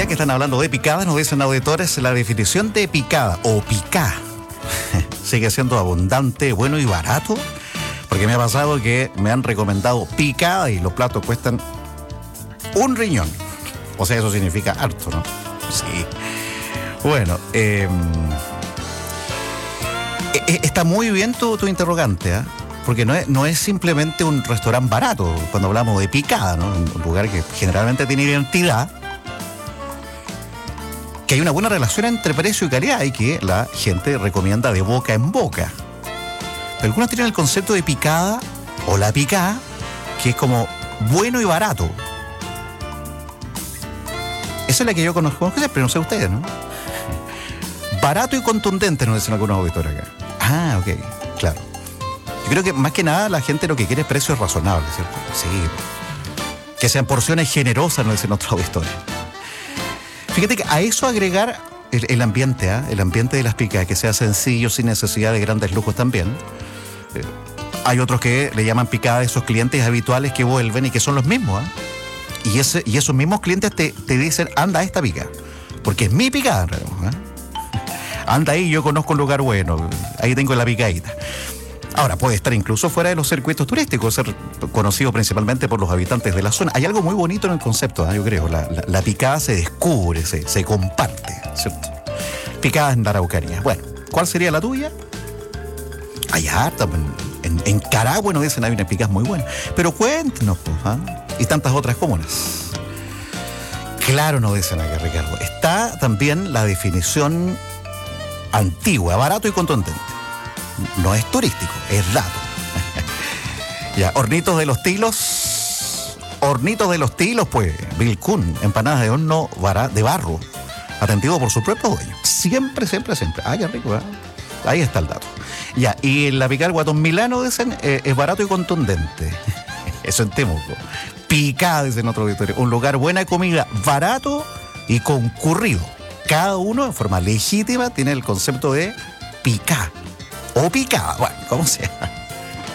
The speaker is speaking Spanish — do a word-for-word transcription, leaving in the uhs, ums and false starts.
Ya que están hablando de picada, nos dicen auditores, la definición de picada o picá sigue siendo abundante, bueno y barato, porque me ha pasado que me han recomendado picada y los platos cuestan un riñón. O sea, eso significa harto, ¿no? Sí. Bueno, eh, eh, está muy bien tu, tu interrogante, ¿eh? Porque no es, no es simplemente un restaurante barato cuando hablamos de picada, ¿no? Un lugar que generalmente tiene identidad, que hay una buena relación entre precio y calidad y que la gente recomienda de boca en boca. Pero algunos tienen el concepto de picada o la picada, que es como bueno y barato. Esa es la que yo conozco, pero no sé ustedes, ¿no? Barato y contundente, nos dicen algunos auditores acá. Ah, ok, claro. Yo creo que más que nada la gente lo que quiere es precios razonables, ¿cierto? Sí. Que sean porciones generosas, nos dicen otros auditores. Fíjate que a eso agregar el, el ambiente, ¿eh? El ambiente de las picadas, que sea sencillo, sin necesidad de grandes lujos también. Eh, hay otros que le llaman picada a esos clientes habituales que vuelven y que son los mismos, ¿eh? Y, ese, y esos mismos clientes te, te dicen, anda a esta pica, porque es mi picada, ¿eh? Anda ahí, yo conozco un lugar bueno, ahí tengo la picadita. Ahora, puede estar incluso fuera de los circuitos turísticos, ser conocido principalmente por los habitantes de la zona. Hay algo muy bonito en el concepto, ¿eh? Yo creo, la, la, la picada se descubre, se, se comparte, ¿cierto? Picadas en la Araucanía. Bueno, ¿cuál sería la tuya? Hay harta, en, en Caragua nos dicen hay unas picadas muy buenas, pero cuéntenos, pues, ¿eh? Y tantas otras comunas. Claro, nos dicen acá, Ricardo. Está también la definición antigua, barato y contundente. No es turístico, es dato. Ya, hornitos de los tilos. Hornitos de los tilos, pues. Vilcún, empanadas de horno de barro, atendido por su propio dueño. Siempre, siempre, siempre. Ay, qué rico, ¿eh? Ahí está el dato. Ya, y en la picada Guatón Milano, dicen, eh, es barato y contundente. Eso en Temuco. Picada, dicen otro auditorio. Un lugar buena de comida, barato y concurrido. Cada uno, en forma legítima, tiene el concepto de picá o picada, bueno, como sea.